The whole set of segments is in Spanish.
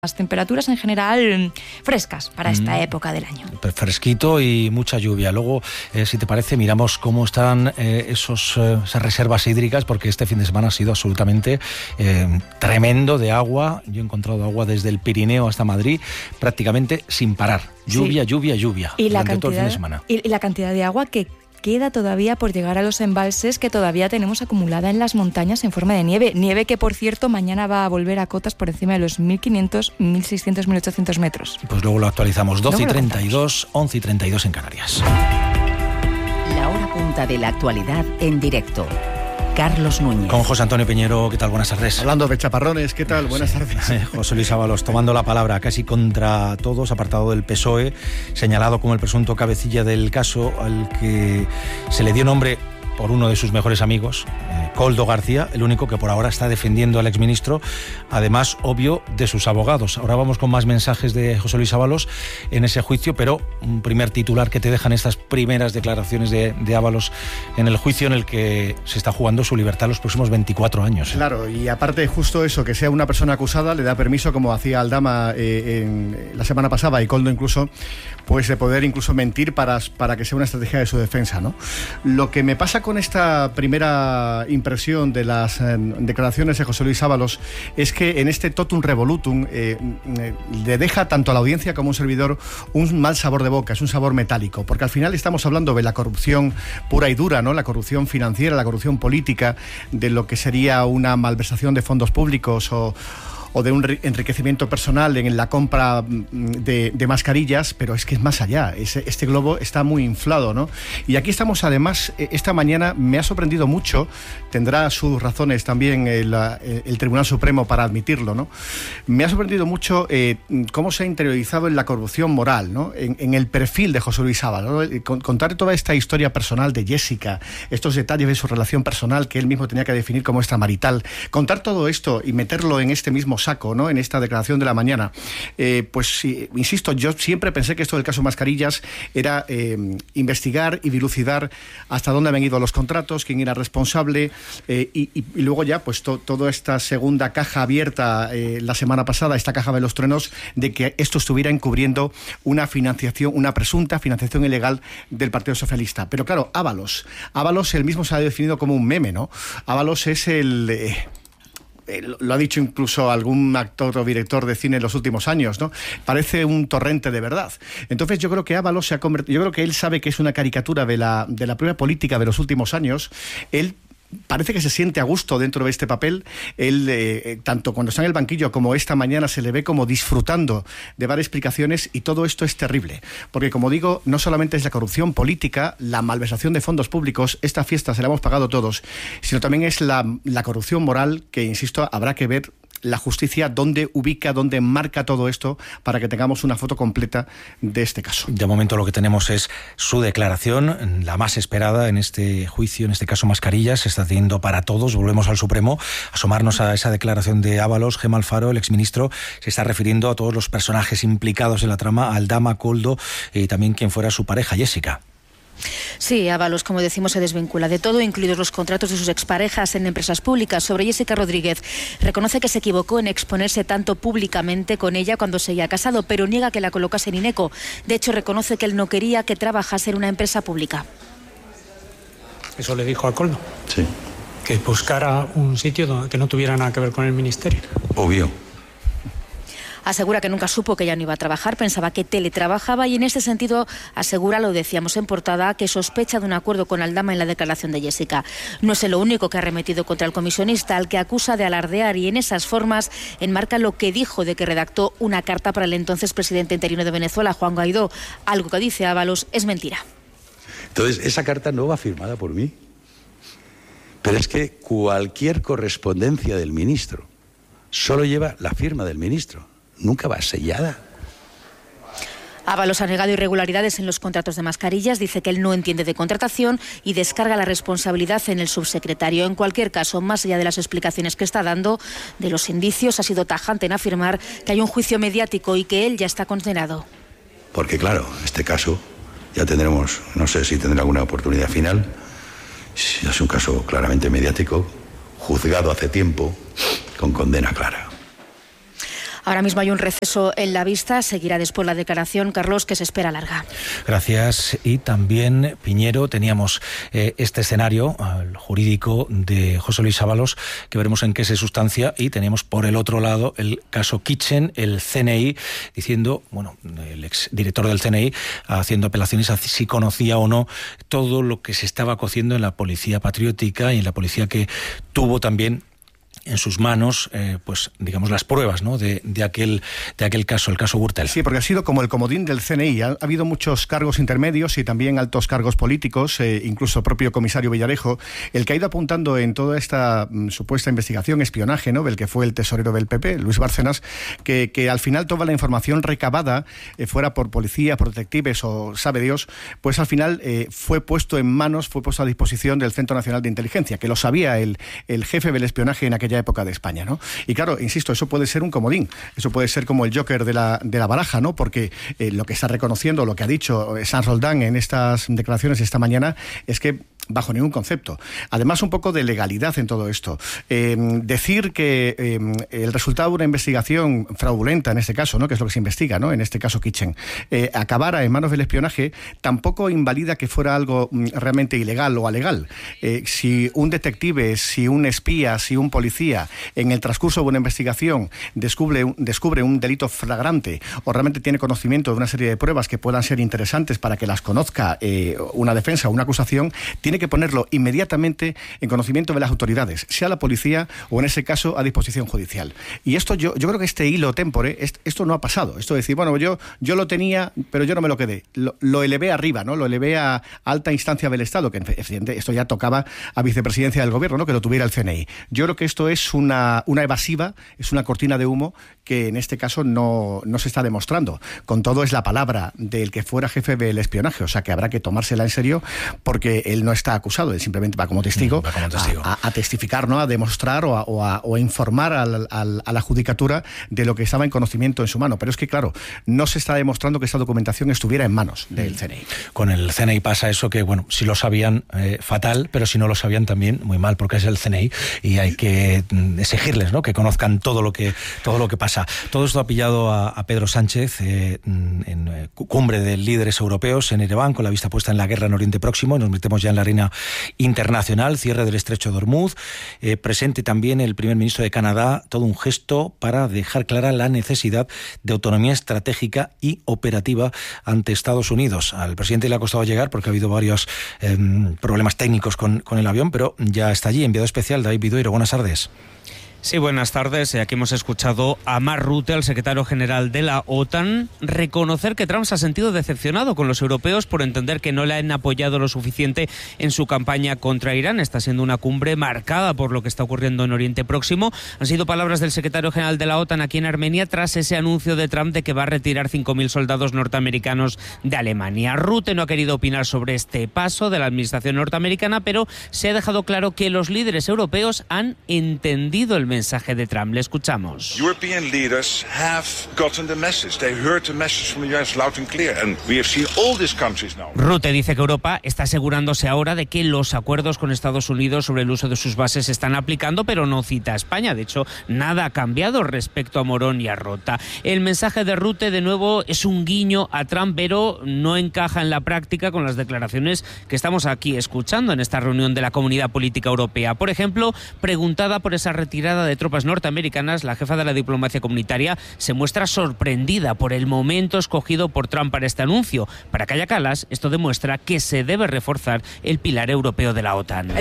Las temperaturas en general frescas para esta época del año. Fresquito y mucha lluvia. Luego, si te parece, miramos cómo están esas reservas hídricas, porque este fin de semana ha sido absolutamente tremendo de agua. Yo he encontrado agua desde el Pirineo hasta Madrid prácticamente sin parar. Lluvia, sí. lluvia. Y durante todo el fin de semana. Y la cantidad de agua que queda todavía por llegar a los embalses que todavía tenemos acumulada en las montañas en forma de nieve. Nieve que, por cierto, mañana va a volver a cotas por encima de los 1.500, 1.600, 1.800 metros. Pues luego lo actualizamos. 12:32, 11:32 en Canarias. La hora punta de la actualidad en directo. Carlos Núñez. Con José Antonio Peñero, ¿qué tal? Buenas tardes. Hablando de chaparrones, ¿qué tal? Buenas tardes. José Luis Ábalos tomando la palabra casi contra todos, apartado del PSOE, señalado como el presunto cabecilla del caso al que se le dio nombre por uno de sus mejores amigos, Koldo García, el único que por ahora está defendiendo al exministro, además, obvio, de sus abogados. Ahora vamos con más mensajes de José Luis Ábalos en ese juicio, pero un primer titular que te dejan estas primeras declaraciones de Ábalos en el juicio en el que se está jugando su libertad los próximos 24 años. Claro, y aparte justo eso, que sea una persona acusada, le da permiso, como hacía Aldama la semana pasada, y Koldo incluso, pues de poder incluso mentir para que sea una estrategia de su defensa, ¿no? Lo que me pasa con esta primera impresión de las declaraciones de José Luis Ábalos es que en este totum revolutum le deja tanto a la audiencia como a un servidor un mal sabor de boca, es un sabor metálico, porque al final estamos hablando de la corrupción pura y dura, ¿no? La corrupción financiera, la corrupción política, de lo que sería una malversación de fondos públicos o de un enriquecimiento personal en la compra de mascarillas, pero es que es más allá. Este globo está muy inflado, ¿no? Y aquí estamos, además, esta mañana me ha sorprendido mucho, tendrá sus razones también el Tribunal Supremo para admitirlo, ¿no? Me ha sorprendido mucho cómo se ha interiorizado en la corrupción moral, ¿no? En el perfil de José Luis Ábalos, ¿no? Contar toda esta historia personal de Jessica, estos detalles de su relación personal que él mismo tenía que definir como extramarital, contar todo esto y meterlo en este mismo saco, ¿no? En esta declaración de la mañana, pues sí, insisto, yo siempre pensé que esto del caso Mascarillas era investigar y dilucidar hasta dónde habían ido los contratos, quién era responsable, y luego ya pues toda esta segunda caja abierta la semana pasada, esta caja de los truenos, de que esto estuviera encubriendo una financiación, una presunta financiación ilegal del Partido Socialista. Pero claro, Ábalos él mismo se ha definido como un meme, ¿no? Ábalos es lo ha dicho incluso algún actor o director de cine en los últimos años, ¿no? Parece un torrente de verdad. Entonces yo creo que Ábalos se ha convertido, yo creo que él sabe que es una caricatura de la propia política de los últimos años. Él parece que se siente a gusto dentro de este papel. Él, tanto cuando está en el banquillo como esta mañana, se le ve como disfrutando de dar explicaciones, y todo esto es terrible. Porque, como digo, no solamente es la corrupción política, la malversación de fondos públicos, esta fiesta se la hemos pagado todos, sino también es la corrupción moral, que, insisto, habrá que ver la justicia dónde ubica, dónde marca todo esto para que tengamos una foto completa de este caso. De momento lo que tenemos es su declaración, la más esperada en este juicio, en este caso Mascarillas. Se está haciendo para todos. Volvemos al Supremo, asomarnos a esa declaración de Ábalos. Gemma Alfaro, el exministro, se está refiriendo a todos los personajes implicados en la trama, Aldama, Koldo y también quien fuera su pareja, Jessica. Sí, Ábalos, como decimos, se desvincula de todo, incluidos los contratos de sus exparejas en empresas públicas. Sobre Jessica Rodríguez, reconoce que se equivocó en exponerse tanto públicamente con ella cuando se había casado, pero niega que la colocase en INECO. De hecho, reconoce que él no quería que trabajase en una empresa pública. Eso le dijo a Koldo. Sí. Que buscara un sitio que no tuviera nada que ver con el ministerio. Obvio. Asegura que nunca supo que ella no iba a trabajar, pensaba que teletrabajaba, y en este sentido asegura, lo decíamos en portada, que sospecha de un acuerdo con Aldama en la declaración de Jessica. No es lo único que ha arremetido contra el comisionista, al que acusa de alardear, y en esas formas enmarca lo que dijo de que redactó una carta para el entonces presidente interino de Venezuela, Juan Guaidó, algo que dice Ábalos es mentira. Entonces, esa carta no va firmada por mí, pero es que cualquier correspondencia del ministro solo lleva la firma del ministro. Nunca va sellada. Ábalos ha negado irregularidades en los contratos de mascarillas, dice que él no entiende de contratación y descarga la responsabilidad en el subsecretario. En cualquier caso, más allá de las explicaciones que está dando, de los indicios, ha sido tajante en afirmar que hay un juicio mediático y que él ya está condenado. Porque claro, en este caso ya tendremos, no sé si tendrá alguna oportunidad final, es un caso claramente mediático, juzgado hace tiempo, con condena clara. Ahora mismo hay un receso en la vista, seguirá después la declaración, Carlos, que se espera larga. Gracias. Y también, Piñero, teníamos este escenario jurídico de José Luis Ábalos, que veremos en qué se sustancia, y teníamos por el otro lado el caso Kitchen, el CNI, diciendo, bueno, el exdirector del CNI haciendo apelaciones a si conocía o no todo lo que se estaba cociendo en la policía patriótica y en la policía que tuvo también en sus manos, pues digamos, las pruebas, ¿no?, de aquel caso, el caso Gürtel. Sí, porque ha sido como el comodín del CNI. Ha habido muchos cargos intermedios y también altos cargos políticos, incluso el propio comisario Villarejo, el que ha ido apuntando en toda esta supuesta investigación, espionaje, ¿no?, del que fue el tesorero del PP, Luis Bárcenas, que al final toda la información recabada, fuera por policía, por detectives o sabe Dios, pues al final fue puesto a disposición del Centro Nacional de Inteligencia, que lo sabía el jefe del espionaje en aquella época de España, ¿no? Y claro, insisto, eso puede ser un comodín, eso puede ser como el Joker de la baraja, ¿no? Porque lo que está reconociendo, lo que ha dicho Sanz Roldán en estas declaraciones esta mañana, es que bajo ningún concepto. Además, un poco de legalidad en todo esto. Decir que el resultado de una investigación fraudulenta, en este caso, ¿no?, que es lo que se investiga, ¿no?, en este caso Kitchen, acabara en manos del espionaje, tampoco invalida que fuera algo realmente ilegal o alegal. Si un detective, si un espía, si un policía, en el transcurso de una investigación descubre un delito flagrante o realmente tiene conocimiento de una serie de pruebas que puedan ser interesantes para que las conozca una defensa o una acusación, tiene que ponerlo inmediatamente en conocimiento de las autoridades, sea la policía o en ese caso a disposición judicial. Y esto yo creo que este hilo tempore, esto no ha pasado. Esto de decir, bueno, yo lo tenía, pero yo no me lo quedé. Lo elevé arriba, ¿no? Lo elevé a alta instancia del Estado, que esto ya tocaba a vicepresidencia del gobierno, ¿no?, que lo tuviera el CNI. Yo creo que esto es una evasiva, es una cortina de humo que en este caso no se está demostrando. Con todo, es la palabra del que fuera jefe del espionaje, o sea que habrá que tomársela en serio, porque él no está acusado, él simplemente va como testigo, a testificar, ¿no?, a demostrar o a informar a la judicatura de lo que estaba en conocimiento en su mano. Pero es que, claro, no se está demostrando que esta documentación estuviera en manos del CNI. Con el CNI pasa eso, que, bueno, si lo sabían, fatal, pero si no lo sabían también, muy mal, porque es el CNI y hay que exigirles, ¿no?, que conozcan todo lo que pasa. Todo esto ha pillado a Pedro Sánchez en cumbre de líderes europeos en Ereván, con la vista puesta en la guerra en Oriente Próximo, y nos metemos ya en la arena internacional, cierre del estrecho de Hormuz, presente también el primer ministro de Canadá, todo un gesto para dejar clara la necesidad de autonomía estratégica y operativa ante Estados Unidos. Al presidente le ha costado llegar porque ha habido varios problemas técnicos con el avión, pero ya está allí. Enviado especial David Vidueiro, buenas tardes. Sí, buenas tardes. Aquí hemos escuchado a Mark Rutte, el secretario general de la OTAN, reconocer que Trump se ha sentido decepcionado con los europeos por entender que no le han apoyado lo suficiente en su campaña contra Irán. Está siendo una cumbre marcada por lo que está ocurriendo en Oriente Próximo. Han sido palabras del secretario general de la OTAN aquí en Armenia tras ese anuncio de Trump de que va a retirar 5.000 soldados norteamericanos de Alemania. Rutte no ha querido opinar sobre este paso de la administración norteamericana, pero se ha dejado claro que los líderes europeos han entendido el mensaje de Trump. Le escuchamos. European leaders have gotten the message. They heard the message from the US loud and clear, and we have seen all these countries now. Rutte dice que Europa está asegurándose ahora de que los acuerdos con Estados Unidos sobre el uso de sus bases se están aplicando, pero no cita a España. De hecho, nada ha cambiado respecto a Morón y a Rota. El mensaje de Rutte, de nuevo, es un guiño a Trump, pero no encaja en la práctica con las declaraciones que estamos aquí escuchando en esta reunión de la Comunidad Política Europea. Por ejemplo, preguntada por esa retirada de tropas norteamericanas, la jefa de la diplomacia comunitaria se muestra sorprendida por el momento escogido por Trump para este anuncio. Para Kaja Kallas, esto demuestra que se debe reforzar el pilar europeo de la OTAN.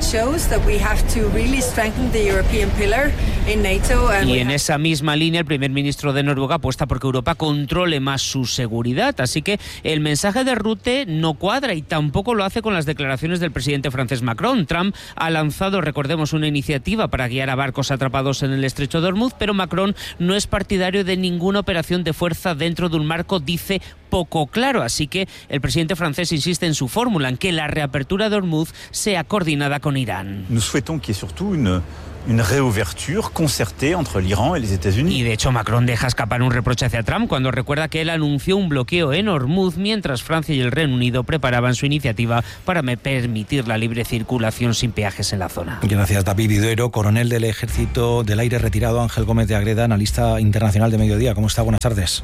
Y en esa misma línea, el primer ministro de Noruega apuesta porque Europa controle más su seguridad. Así que el mensaje de Rutte no cuadra y tampoco lo hace con las declaraciones del presidente francés Macron. Trump ha lanzado, recordemos, una iniciativa para guiar a barcos atrapados en el estrecho de Hormuz, pero Macron no es partidario de ninguna operación de fuerza dentro de un marco, dice, poco claro. Así que el presidente francés insiste en su fórmula, en que la reapertura de Hormuz sea coordinada con Irán. Nous souhaitons qu'il y ait surtout une une réouverture concertée entre l'Iran et les États-Unis. Y de hecho Macron deja escapar un reproche hacia Trump cuando recuerda que él anunció un bloqueo en Hormuz mientras Francia y el Reino Unido preparaban su iniciativa para permitir la libre circulación sin peajes en la zona. Gracias, David Viduero, coronel del Ejército del Aire retirado. Ángel Gómez de Agreda, analista internacional de Mediodía. ¿Cómo está? Buenas tardes.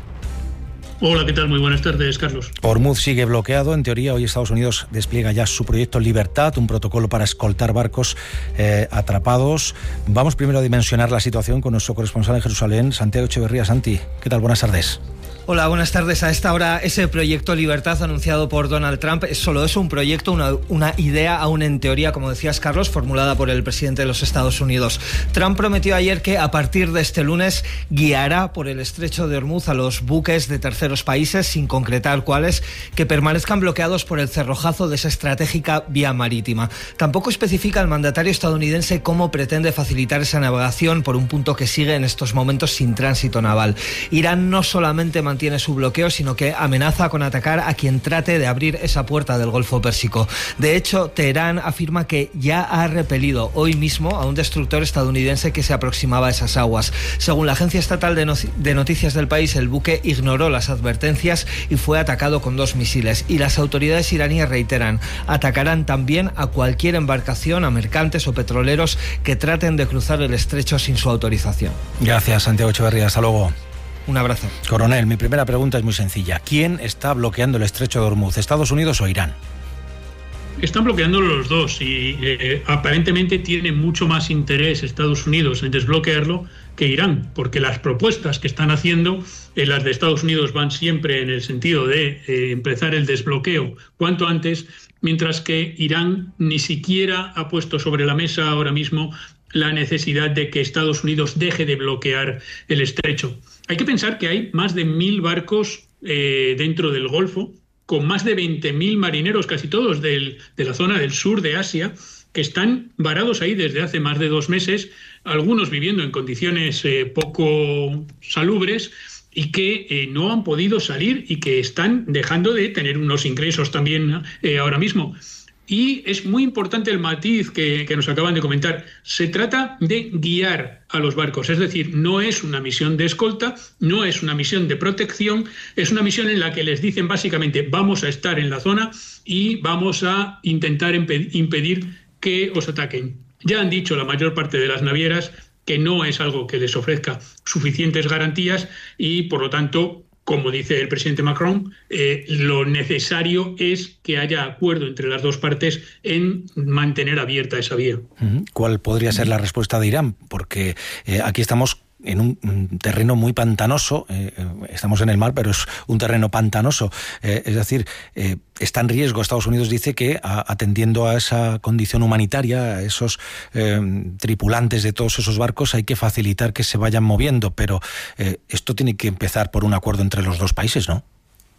Hola, ¿qué tal? Muy buenas tardes, Carlos. Hormuz sigue bloqueado. En teoría, hoy Estados Unidos despliega ya su proyecto Libertad, un protocolo para escoltar barcos atrapados. Vamos primero a dimensionar la situación con nuestro corresponsal en Jerusalén, Santiago Echeverría. Santi, ¿qué tal? Buenas tardes. Hola, buenas tardes. A esta hora, ese proyecto Libertad anunciado por Donald Trump es solo eso, un proyecto, una idea, aún en teoría, como decías, Carlos, formulada por el presidente de los Estados Unidos. Trump prometió ayer que a partir de este lunes guiará por el estrecho de Hormuz a los buques de terceros países, sin concretar cuáles, que permanezcan bloqueados por el cerrojazo de esa estratégica vía marítima. Tampoco especifica el mandatario estadounidense cómo pretende facilitar esa navegación por un punto que sigue en estos momentos sin tránsito naval. Irán no solamente mantiene su bloqueo, sino que amenaza con atacar a quien trate de abrir esa puerta del Golfo Pérsico. De hecho, Teherán afirma que ya ha repelido hoy mismo a un destructor estadounidense que se aproximaba a esas aguas. Según la agencia estatal de noticias del país, el buque ignoró las advertencias y fue atacado con 2 misiles. Y las autoridades iraníes reiteran, atacarán también a cualquier embarcación, a mercantes o petroleros que traten de cruzar el estrecho sin su autorización. Gracias, Santiago Echeverría. Hasta luego. Un abrazo. Coronel, mi primera pregunta es muy sencilla. ¿Quién está bloqueando el estrecho de Hormuz, Estados Unidos o Irán? Están bloqueándolo los dos y aparentemente tiene mucho más interés Estados Unidos en desbloquearlo que Irán, porque las propuestas que están haciendo, las de Estados Unidos, van siempre en el sentido de empezar el desbloqueo cuanto antes, mientras que Irán ni siquiera ha puesto sobre la mesa ahora mismo la necesidad de que Estados Unidos deje de bloquear el estrecho. Hay que pensar que hay más de 1.000 barcos dentro del Golfo, con más de 20.000 marineros, casi todos de la zona del sur de Asia, que están varados ahí desde hace más de 2 meses, algunos viviendo en condiciones poco salubres y que no han podido salir y que están dejando de tener unos ingresos también ahora mismo. Y es muy importante el matiz que nos acaban de comentar. Se trata de guiar a los barcos, es decir, no es una misión de escolta, no es una misión de protección, es una misión en la que les dicen básicamente vamos a estar en la zona y vamos a intentar impedir que os ataquen. Ya han dicho la mayor parte de las navieras que no es algo que les ofrezca suficientes garantías y, por lo tanto, como dice el presidente Macron, lo necesario es que haya acuerdo entre las dos partes en mantener abierta esa vía. ¿Cuál podría ser la respuesta de Irán? Porque aquí estamos en un terreno muy pantanoso, estamos en el mar, pero es un terreno pantanoso, es decir, está en riesgo. Estados Unidos dice que atendiendo a esa condición humanitaria, a esos tripulantes de todos esos barcos, hay que facilitar que se vayan moviendo, pero esto tiene que empezar por un acuerdo entre los dos países, ¿no?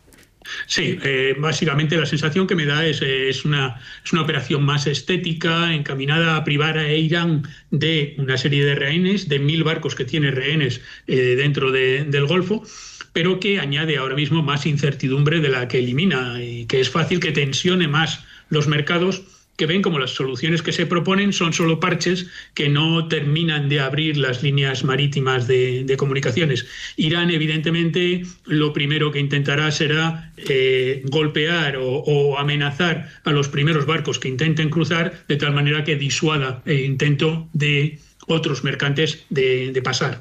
Sí, básicamente la sensación que me da es una operación más estética, encaminada a privar a Irán de una serie de rehenes, de 1.000 barcos que tiene rehenes dentro del Golfo, pero que añade ahora mismo más incertidumbre de la que elimina y que es fácil que tensione más los mercados, que ven como las soluciones que se proponen son solo parches que no terminan de abrir las líneas marítimas de comunicaciones. Irán, evidentemente, lo primero que intentará será golpear o amenazar a los primeros barcos que intenten cruzar, de tal manera que disuada el intento de otros mercantes de pasar.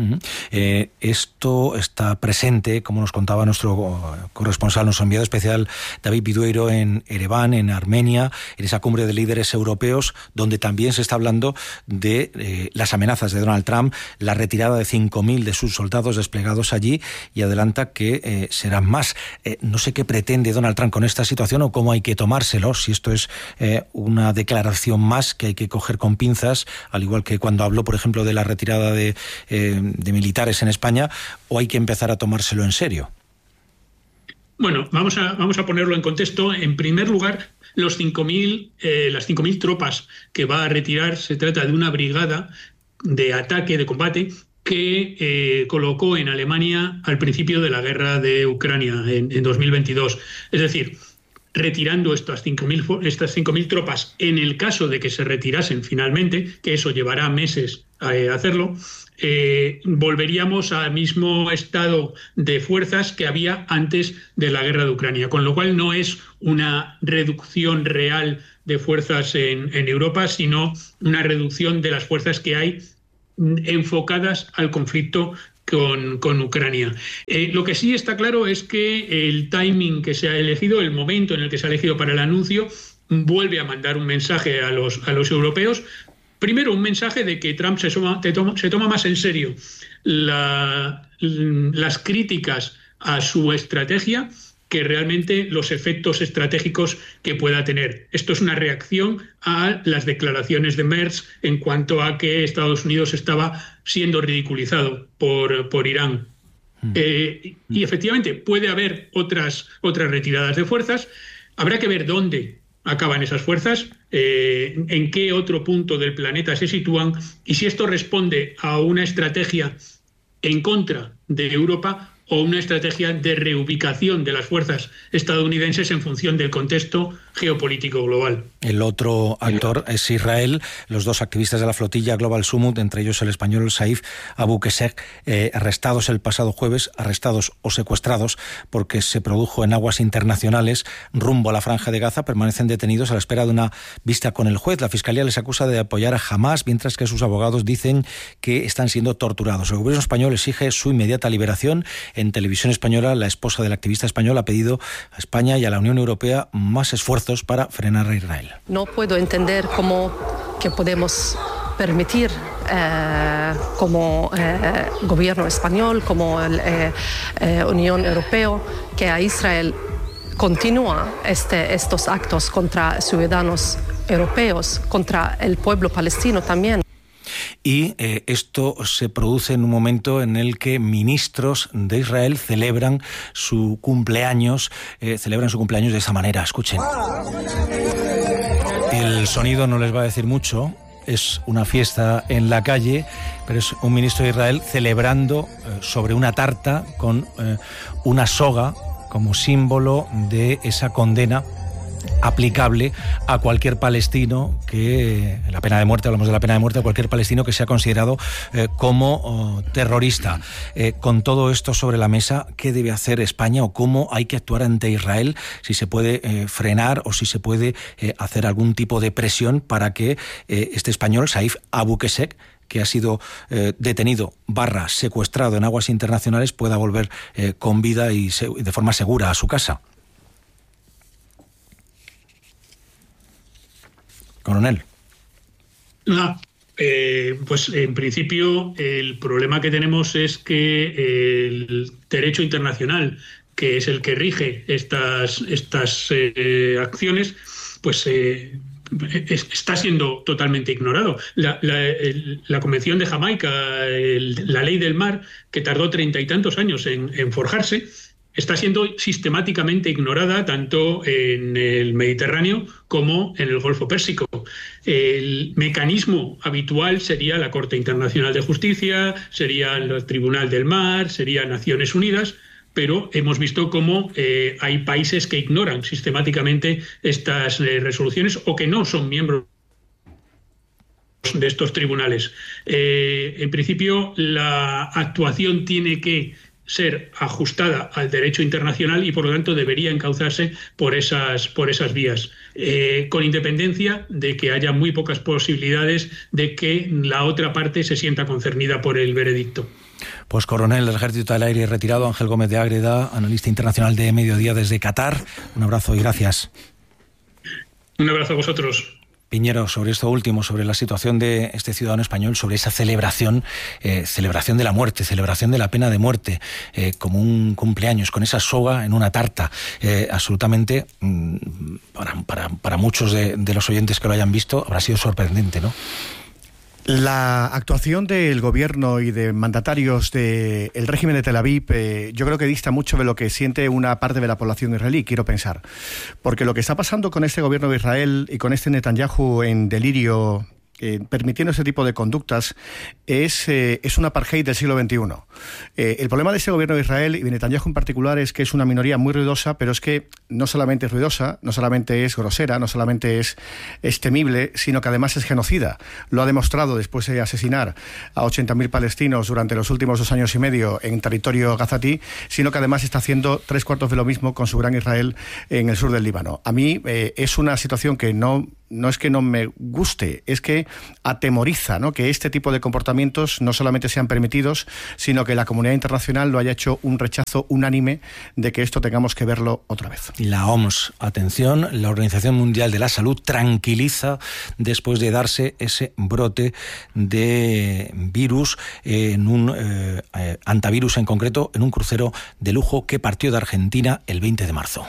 Esto está presente, como nos contaba nuestro corresponsal, nuestro enviado especial David Viduero, en Ereván, en Armenia, en esa cumbre de líderes europeos, donde también se está hablando de las amenazas de Donald Trump, la retirada de 5.000 de sus soldados desplegados allí, y adelanta que serán más. No sé qué pretende Donald Trump con esta situación o cómo hay que tomárselo, si esto es una declaración más que hay que coger con pinzas, al igual que cuando habló, por ejemplo, de la retirada de militares en España, o hay que empezar a tomárselo en serio. Bueno, vamos a ponerlo en contexto. En primer lugar, las 5.000 tropas que va a retirar, se trata de una brigada de ataque, de combate, que colocó en Alemania al principio de la guerra de Ucrania, en 2022. Es decir, retirando estas 5.000 tropas en el caso de que se retirasen finalmente, que eso llevará meses a hacerlo, volveríamos al mismo estado de fuerzas que había antes de la guerra de Ucrania, con lo cual no es una reducción real de fuerzas en Europa, sino una reducción de las fuerzas que hay enfocadas al conflicto con Ucrania. Lo que sí está claro es que el timing que se ha elegido, el momento en el que se ha elegido para el anuncio, vuelve a mandar un mensaje a los europeos. Primero, un mensaje de que Trump se toma más en serio las críticas a su estrategia que realmente los efectos estratégicos que pueda tener. Esto es una reacción a las declaraciones de Merz en cuanto a que Estados Unidos estaba siendo ridiculizado por Irán. Y efectivamente puede haber otras retiradas de fuerzas. Habrá que ver dónde acaban esas fuerzas, en qué otro punto del planeta se sitúan y si esto responde a una estrategia en contra de Europa o una estrategia de reubicación de las fuerzas estadounidenses en función del contexto geopolítico global. El otro actor es Israel. Los dos activistas de la flotilla Global Summit, entre ellos el español Saif Abu Qusseir, arrestados el pasado jueves, arrestados o secuestrados porque se produjo en aguas internacionales rumbo a la Franja de Gaza, permanecen detenidos a la espera de una vista con el juez. La Fiscalía les acusa de apoyar a Hamás, mientras que sus abogados dicen que están siendo torturados. El gobierno español exige su inmediata liberación. En Televisión Española, la esposa del activista español ha pedido a España y a la Unión Europea más esfuerzos para frenar a Israel. No puedo entender cómo que podemos permitir como gobierno español, como Unión Europea, que a Israel continúa estos actos contra ciudadanos europeos, contra el pueblo palestino también. Y esto se produce en un momento en el que ministros de Israel celebran su cumpleaños de esa manera. Escuchen. El sonido no les va a decir mucho, es una fiesta en la calle, pero es un ministro de Israel celebrando sobre una tarta con una soga como símbolo de esa condena aplicable a cualquier palestino que, la pena de muerte, hablamos de la pena de muerte, a cualquier palestino que sea considerado como terrorista. Con todo esto sobre la mesa, ¿qué debe hacer España o cómo hay que actuar ante Israel? Si se puede frenar o si se puede hacer algún tipo de presión para que este español, Saif Abu Qusseir, que ha sido detenido / secuestrado en aguas internacionales, pueda volver con vida y de forma segura a su casa. Coronel. Pues en principio el problema que tenemos es que el derecho internacional, que es el que rige estas acciones, pues está siendo totalmente ignorado. La Convención de Jamaica, la Ley del Mar, que tardó 30 y tantos años en forjarse, está siendo sistemáticamente ignorada tanto en el Mediterráneo como en el Golfo Pérsico. El mecanismo habitual sería la Corte Internacional de Justicia, sería el Tribunal del Mar, sería Naciones Unidas, pero hemos visto cómo hay países que ignoran sistemáticamente estas resoluciones o que no son miembros de estos tribunales. En principio, la actuación tiene que ser ajustada al derecho internacional y por lo tanto debería encauzarse por esas vías, con independencia de que haya muy pocas posibilidades de que la otra parte se sienta concernida por el veredicto. Pues coronel del Ejército del Aire retirado, Ángel Gómez de Ágreda, analista internacional de Mediodía desde Qatar. Un abrazo y gracias. Un abrazo a vosotros. Piñero, sobre esto último, sobre la situación de este ciudadano español, sobre esa celebración de la muerte, celebración de la pena de muerte, como un cumpleaños, con esa soga en una tarta, absolutamente, para muchos de los oyentes que lo hayan visto, habrá sido sorprendente, ¿no? La actuación del gobierno y de mandatarios del régimen de Tel Aviv yo creo que dista mucho de lo que siente una parte de la población israelí, quiero pensar. Porque lo que está pasando con este gobierno de Israel y con este Netanyahu en delirio permitiendo ese tipo de conductas es un apartheid del siglo XXI. El problema de este gobierno de Israel, y de Netanyahu en particular, es que es una minoría muy ruidosa, pero es que no solamente es ruidosa, no solamente es grosera, no solamente es temible, sino que además es genocida. Lo ha demostrado después de asesinar a 80.000 palestinos durante los últimos 2 años y medio en territorio gazatí, sino que además está haciendo 3/4 de lo mismo con su gran Israel en el sur del Líbano. A mí es una situación que no es que no me guste, es que atemoriza, ¿no?, que este tipo de comportamientos no solamente sean permitidos, sino que la comunidad internacional lo haya hecho un rechazo unánime de que esto tengamos que verlo otra vez. La OMS, atención, la Organización Mundial de la Salud tranquiliza después de darse ese brote de virus en un antivirus en concreto, en un crucero de lujo que partió de Argentina el 20 de marzo.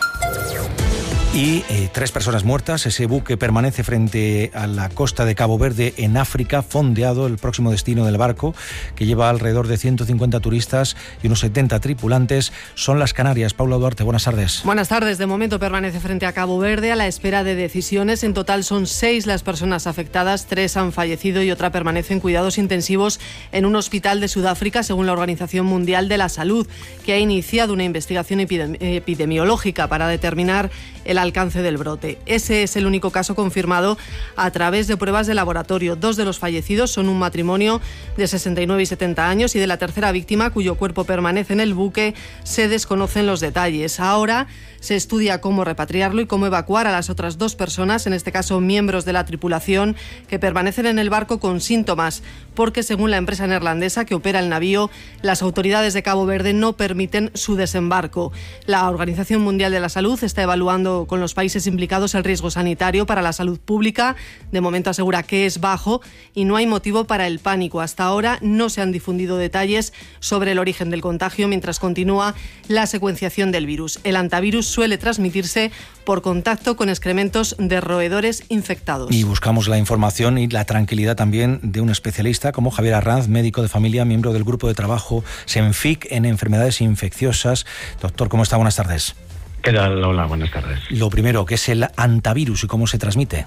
Y 3 personas muertas. Ese buque permanece frente a la costa de Cabo Verde, en África, fondeado. El próximo destino del barco, que lleva alrededor de 150 turistas y unos 70 tripulantes, son las Canarias. Paula Duarte, buenas tardes. Buenas tardes. De momento permanece frente a Cabo Verde a la espera de decisiones. En total son 6 las personas afectadas, 3 han fallecido y otra permanece en cuidados intensivos en un hospital de Sudáfrica, según la Organización Mundial de la Salud, que ha iniciado una investigación epidemiológica para determinar el alcance del brote. Ese es el único caso confirmado a través de pruebas de laboratorio. 2 de los fallecidos son un matrimonio de 69 y 70 años y de la tercera víctima, cuyo cuerpo permanece en el buque, se desconocen los detalles. Ahora se estudia cómo repatriarlo y cómo evacuar a las otras 2 personas, en este caso miembros de la tripulación, que permanecen en el barco con síntomas, porque según la empresa neerlandesa que opera el navío, las autoridades de Cabo Verde no permiten su desembarco. La Organización Mundial de la Salud está evaluando con los países implicados el riesgo sanitario para la salud pública. De momento asegura que es bajo y no hay motivo para el pánico. Hasta ahora no se han difundido detalles sobre el origen del contagio mientras continúa la secuenciación del virus. El antivirus suele transmitirse por contacto con excrementos de roedores infectados. Y buscamos la información y la tranquilidad también de un especialista como Javier Arranz, médico de familia, miembro del grupo de trabajo SENFIC en enfermedades infecciosas. Doctor, ¿cómo está? Buenas tardes. ¿Qué tal? Hola, buenas tardes. Lo primero, ¿qué es el antivirus y cómo se transmite?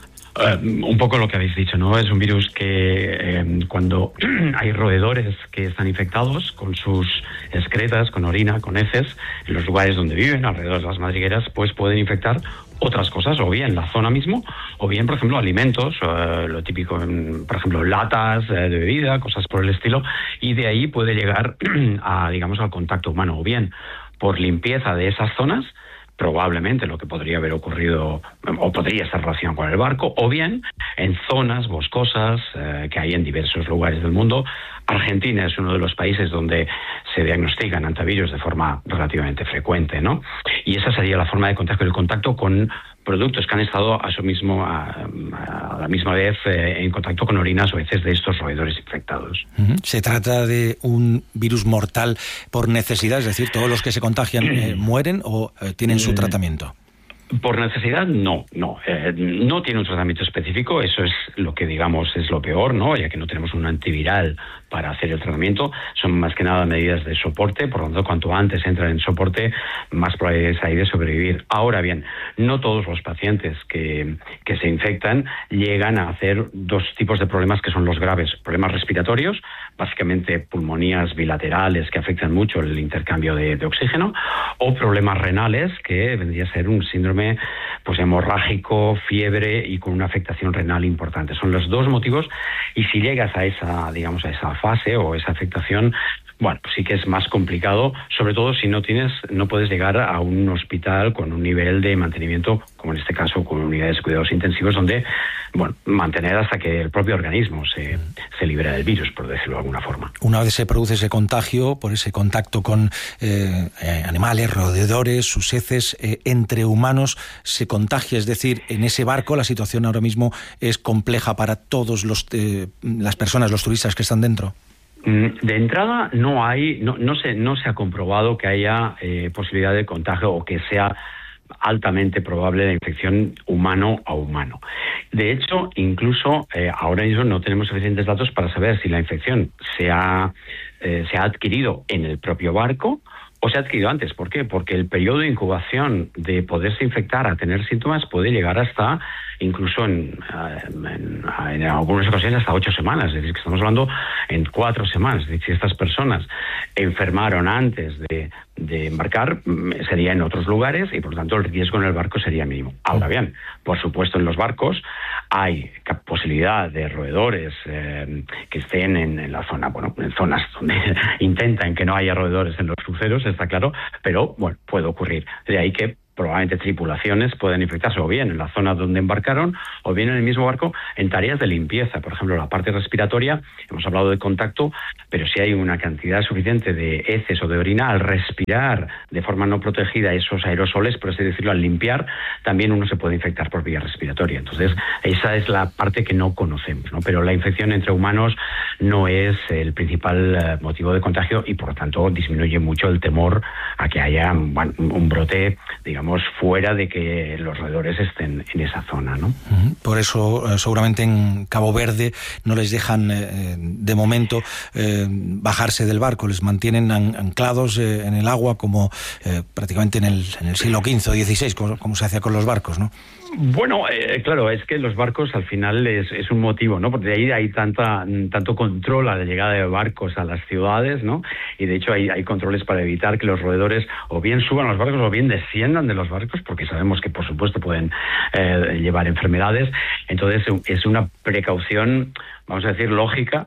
Un poco lo que habéis dicho, ¿no? Es un virus que cuando hay roedores que están infectados con sus excretas, con orina, con heces, en los lugares donde viven, alrededor de las madrigueras, pues pueden infectar otras cosas, o bien la zona mismo, o bien, por ejemplo, alimentos, lo típico, por ejemplo, latas de bebida, cosas por el estilo, y de ahí puede llegar a, digamos, al contacto humano, o bien por limpieza de esas zonas, probablemente lo que podría haber ocurrido o podría estar relacionado con el barco, o bien en zonas boscosas que hay en diversos lugares del mundo. Argentina es uno de los países donde se diagnostican antivirus de forma relativamente frecuente, ¿no? Y esa sería la forma de contagio, el contacto con productos que han estado a la misma vez en contacto con orinas o heces de estos roedores infectados. ¿Se trata de un virus mortal por necesidad? Es decir, ¿todos los que se contagian mueren o tienen su tratamiento? Por necesidad, no tiene un tratamiento específico. Eso es lo que, digamos, es lo peor, ¿no? Ya que no tenemos un antiviral para hacer el tratamiento. Son más que nada medidas de soporte, por lo tanto, cuanto antes entran en soporte, más probabilidades hay de sobrevivir. Ahora bien, no todos los pacientes que se infectan llegan a hacer 2 tipos de problemas que son los graves. Problemas respiratorios, básicamente pulmonías bilaterales que afectan mucho el intercambio de oxígeno, o problemas renales, que vendría a ser un síndrome pues hemorrágico, fiebre y con una afectación renal importante. Son los 2 motivos, y si llegas a esa, digamos, a esa fase o esa afectación, bueno, pues sí que es más complicado, sobre todo si no puedes llegar a un hospital con un nivel de mantenimiento, como en este caso con unidades de cuidados intensivos, donde, bueno, mantener hasta que el propio organismo se libera del virus, por decirlo de alguna forma. Una vez se produce ese contagio, por ese contacto con animales, roedores, sus heces, entre humanos, se contagia, es decir, en ese barco la situación ahora mismo es compleja para todos las personas, los turistas que están dentro. De entrada no se ha comprobado que haya posibilidad de contagio o que sea altamente probable la infección humano a humano. De hecho, incluso ahora mismo no tenemos suficientes datos para saber si la infección se ha adquirido en el propio barco o se ha adquirido antes. ¿Por qué? Porque el periodo de incubación de poderse infectar a tener síntomas puede llegar hasta, incluso en algunas ocasiones, hasta 8 semanas. Es decir, que estamos hablando en 4 semanas. Es decir, si estas personas enfermaron antes de embarcar, sería en otros lugares y por lo tanto el riesgo en el barco sería mínimo. Ahora bien, por supuesto en los barcos hay posibilidad de roedores que estén en la zona, bueno, en zonas donde intentan que no haya roedores en los cruceros, está claro, pero bueno, puede ocurrir. De ahí que probablemente tripulaciones pueden infectarse o bien en la zona donde embarcaron o bien en el mismo barco en tareas de limpieza. Por ejemplo, la parte respiratoria, hemos hablado de contacto, pero si hay una cantidad suficiente de heces o de orina, al respirar de forma no protegida esos aerosoles, por así decirlo, al limpiar, también uno se puede infectar por vía respiratoria. Entonces, esa es la parte que no conocemos, ¿no? Pero la infección entre humanos no es el principal motivo de contagio y, por lo tanto, disminuye mucho el temor a que haya un brote, digamos, fuera de que los roedores estén en esa zona, ¿no? Por eso, seguramente en Cabo Verde no les dejan de momento bajarse del barco, les mantienen anclados en el agua como prácticamente en el siglo XV o XVI, como se hacía con los barcos, ¿no? Bueno, claro, es que los barcos al final es un motivo, ¿no? Porque de ahí hay tanto control a la llegada de barcos a las ciudades, ¿no? Y de hecho hay controles para evitar que los roedores o bien suban a los barcos o bien desciendan de los barcos, porque sabemos que por supuesto pueden llevar enfermedades. Entonces es una precaución, vamos a decir, lógica,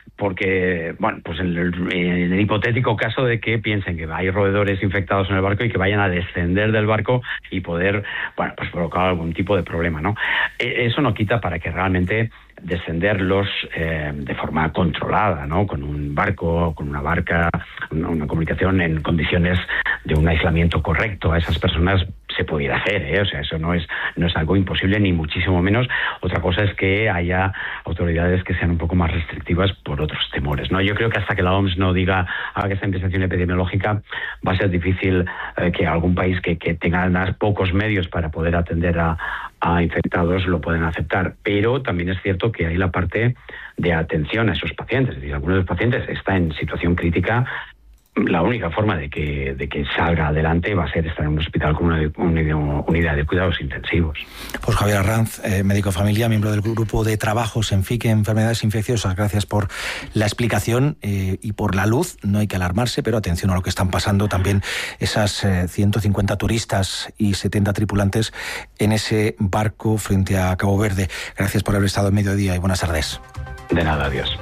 porque, bueno, pues en el hipotético caso de que piensen que hay roedores infectados en el barco y que vayan a descender del barco y poder, bueno, pues provocar algún tipo de problema, ¿no? Eso no quita para que realmente descenderlos de forma controlada, ¿no? Con un barco, con una barca, una comunicación en condiciones de un aislamiento correcto a esas personas se pudiera hacer, ¿eh? O sea, eso no es algo imposible, ni muchísimo menos. Otra cosa es que haya autoridades que sean un poco más restrictivas por otros temores, ¿no? Yo creo que hasta que la OMS no haga esta investigación epidemiológica va a ser difícil que algún país que tenga pocos medios para poder atender a infectados lo pueden aceptar. Pero también es cierto que hay la parte de atención a esos pacientes. Es decir, algunos de los pacientes están en situación crítica. La única forma de que salga adelante va a ser estar en un hospital con una unidad de cuidados intensivos. Pues Javier Arranz, médico de familia, miembro del grupo de trabajos en FIC, enfermedades infecciosas. Gracias por la explicación y por la luz. No hay que alarmarse, pero atención a lo que están pasando también esas 150 turistas y 70 tripulantes en ese barco frente a Cabo Verde. Gracias por haber estado en Mediodía y buenas tardes. De nada, adiós.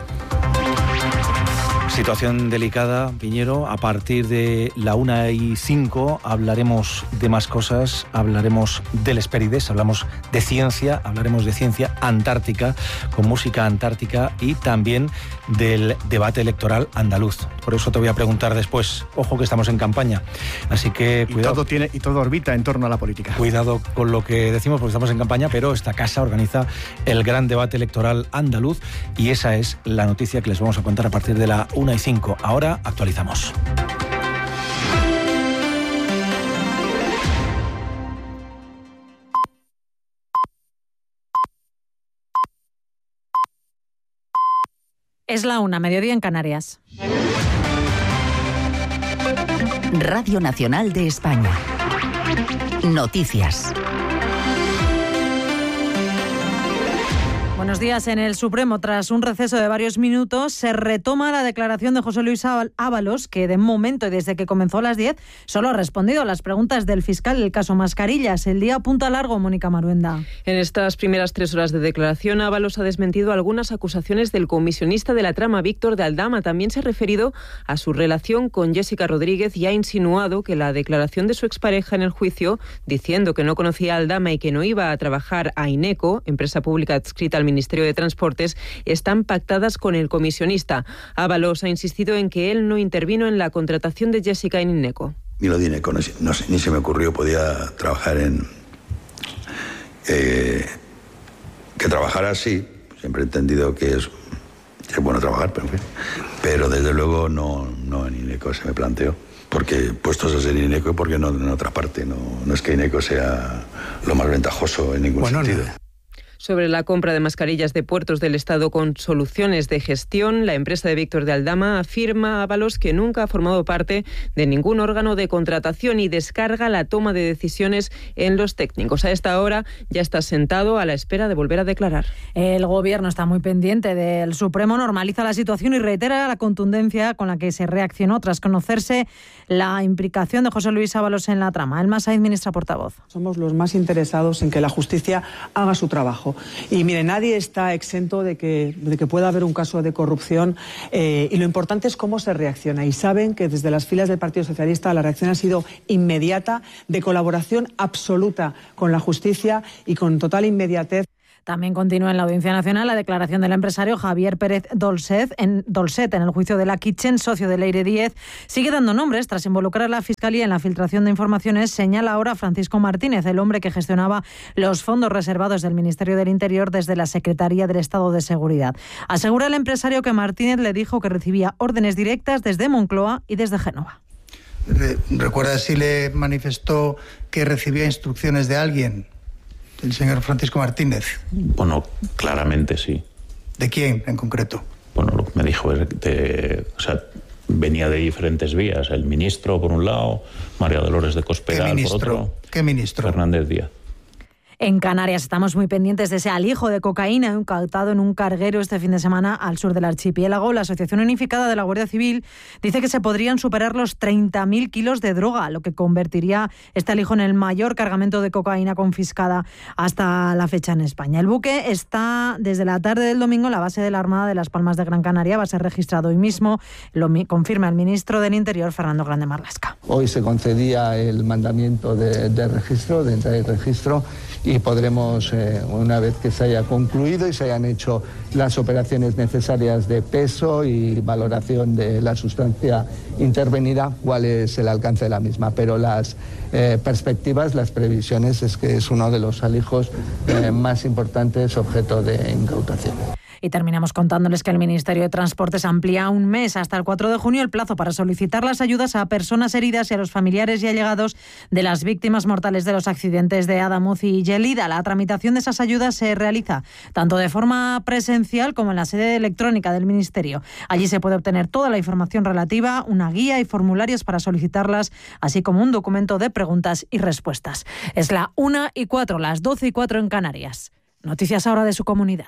Situación delicada, Piñero. A partir de la 1:05 hablaremos de más cosas, hablaremos del Hespérides, hablamos de ciencia, hablaremos de ciencia antártica, con música antártica y también del debate electoral andaluz. Por eso te voy a preguntar después. Ojo que estamos en campaña, así que cuidado. Y todo orbita en torno a la política. Cuidado con lo que decimos porque estamos en campaña, pero esta casa organiza el gran debate electoral andaluz y esa es la noticia que les vamos a contar a partir de la 1:05. Ahora actualizamos. Es la 1, mediodía en Canarias. Radio Nacional de España. Noticias. Buenos días. En el Supremo, tras un receso de varios minutos, se retoma la declaración de José Luis Ábalos, que de momento y desde que comenzó a las 10 solo ha respondido a las preguntas del fiscal del caso Mascarillas. El día apunta largo, Mónica Maruenda. En estas primeras 3 horas de declaración, Ábalos ha desmentido algunas acusaciones del comisionista de la trama, Víctor de Aldama. También se ha referido a su relación con Jessica Rodríguez y ha insinuado que la declaración de su expareja en el juicio, diciendo que no conocía a Aldama y que no iba a trabajar a INECO, empresa pública adscrita al Ministerio de Transportes, están pactadas con el comisionista. Ábalos ha insistido en que él no intervino en la contratación de Jessica en INECO. Ni lo de INECO, ni se me ocurrió, podía trabajar que trabajara así. Siempre he entendido que es bueno trabajar, pero desde luego no en INECO se me planteó. Porque puestos a ser INECO, porque no en otra parte. No es que INECO sea lo más ventajoso en ningún sentido. sobre la compra de mascarillas de Puertos del Estado con soluciones de gestión. La empresa de Víctor de Aldama afirma a Ábalos que nunca ha formado parte de ningún órgano de contratación y descarga la toma de decisiones en los técnicos. A esta hora ya está sentado a la espera de volver a declarar. El Gobierno está muy pendiente del Supremo, normaliza la situación y reitera la contundencia con la que se reaccionó tras conocerse la implicación de José Luis Ábalos en la trama. Elma Saiz, ministra portavoz. Somos los más interesados en que la justicia haga su trabajo. Y mire, nadie está exento de que pueda haber un caso de corrupción y lo importante es cómo se reacciona. Y saben que desde las filas del Partido Socialista la reacción ha sido inmediata, de colaboración absoluta con la justicia y con total inmediatez. También continúa en la Audiencia Nacional la declaración del empresario Javier Pérez Dolcet en el juicio de la Kitchen, socio de Leire Díez. Sigue dando nombres tras involucrar a la Fiscalía en la filtración de informaciones. Señala ahora Francisco Martínez, el hombre que gestionaba los fondos reservados del Ministerio del Interior desde la Secretaría del Estado de Seguridad. Asegura el empresario que Martínez le dijo que recibía órdenes directas desde Moncloa y desde Génova. ¿Recuerda si le manifestó que recibía instrucciones de alguien? ¿El señor Francisco Martínez? Bueno, claramente sí. ¿De quién en concreto? Bueno, lo que me dijo es que venía de diferentes vías. El ministro, por un lado, María Dolores de Cospedal, por otro. ¿Qué ministro? Fernández Díaz. En Canarias estamos muy pendientes de ese alijo de cocaína incautado en un carguero este fin de semana al sur del archipiélago. La Asociación Unificada de la Guardia Civil dice que se podrían superar los 30.000 kilos de droga, lo que convertiría este alijo en el mayor cargamento de cocaína confiscada hasta la fecha en España. El buque está desde la tarde del domingo en la base de la Armada de Las Palmas de Gran Canaria. Va a ser registrado hoy mismo, lo confirma el ministro del Interior, Fernando Grande Marlaska. Hoy se concedía el mandamiento de registro, de entrada y registro, y podremos, una vez que se haya concluido y se hayan hecho las operaciones necesarias de peso y valoración de la sustancia intervenida, cuál es el alcance de la misma. Pero las perspectivas, las previsiones, es que es uno de los alijos más importantes objeto de incautación. Y terminamos contándoles que el Ministerio de Transportes amplía un mes hasta el 4 de junio el plazo para solicitar las ayudas a personas heridas y a los familiares y allegados de las víctimas mortales de los accidentes de Adamuz y Gelida. La tramitación de esas ayudas se realiza tanto de forma presencial como en la sede electrónica del Ministerio. Allí se puede obtener toda la información relativa, una guía y formularios para solicitarlas, así como un documento de preguntas y respuestas. Es la 1:04, las 12:04 en Canarias. Noticias ahora de su comunidad.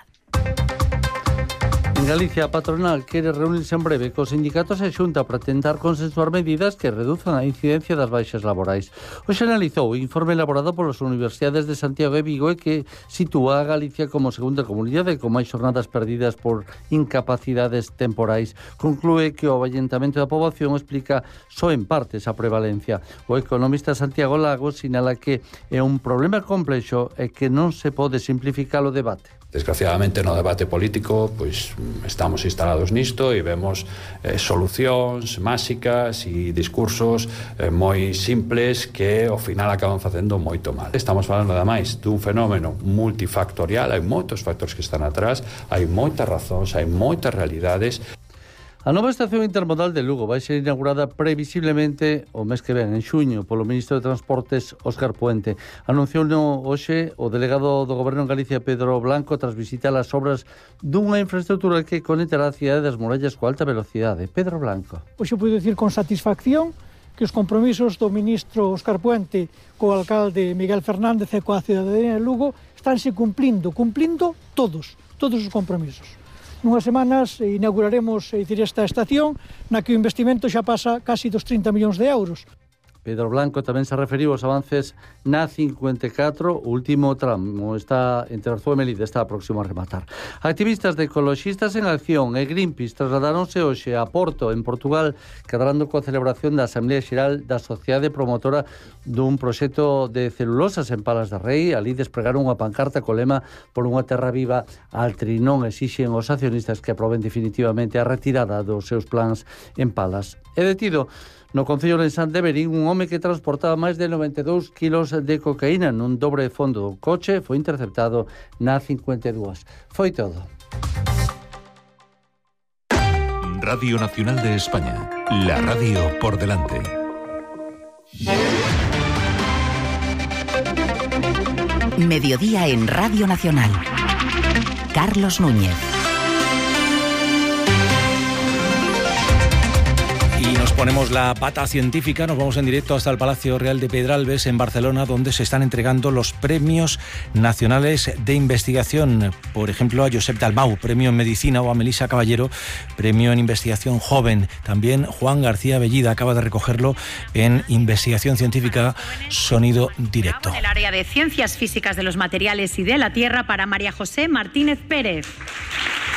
En Galicia, a patronal quere reunirse en breve cos sindicatos e Xunta para tentar consensuar medidas que reduzan a incidencia das baixas laborais. Hoxe analizou o informe elaborado polas Universidades de Santiago e Vigo e que sitúa a Galicia como segunda comunidade con máis xornadas perdidas por incapacidades temporais. Conclúe que o avallentamento da poboación explica só en parte esa prevalencia. O economista Santiago Lagos sinala que é un problema complexo e que non se pode simplificar o debate. Desgraciadamente no debate político pois estamos instalados nisto e vemos solucións máxicas e discursos moi simples que ao final acaban facendo moito mal. Estamos falando ademais dun fenómeno multifactorial, hai moitos factores que están atrás, hai moitas razóns, hai moitas realidades. A nova estación intermodal de Lugo vai ser inaugurada previsiblemente o mes que ven, en xuño, polo ministro de Transportes, Óscar Puente. Anunciou hoxe o delegado do Goberno en Galicia, Pedro Blanco, tras visitar as obras dunha infraestructura que conectará a cidade das murallas coa alta velocidade. Pedro Blanco. Hoxe podo dicir con satisfacción que os compromisos do ministro Óscar Puente co alcalde Miguel Fernández e coa cidadanía de Lugo estánse cumplindo todos os compromisos. Nunhas semanas inauguraremos esta estación na que o investimento xa pasa casi dos 30 millóns de euros. Pedro Blanco tamén se referiu aos avances na 54, o último tramo está entre Arzúa e Melide, está próximo a rematar. Activistas de Ecoloxistas en Acción e Greenpeace trasladaronse hoxe a Porto, en Portugal, quedando coa celebración da Asamblea Xeral da Sociedade Promotora dun proxecto de celulosas en Palas de Rei. Ali despregaron unha pancarta co lema "Por unha terra viva", Altri non exixen aos accionistas que aproben definitivamente a retirada dos seus plans en Palas. É detido no concello de San Deverín un home que transportaba máis de 92 kilos de cocaína nun dobre fondo do coche. Foi interceptado na 52. Foi todo. Radio Nacional de España, la radio por delante. Mediodía en Radio Nacional. Carlos Núñez. Y nos ponemos la pata científica, nos vamos en directo hasta el Palacio Real de Pedralbes, en Barcelona, donde se están entregando los premios nacionales de investigación. Por ejemplo, a Josep Dalmau, premio en medicina, o a Melissa Caballero, premio en investigación joven. También Juan García Bellida acaba de recogerlo en investigación científica, sonido directo. En el área de ciencias físicas de los materiales y de la tierra para María José Martínez Pérez.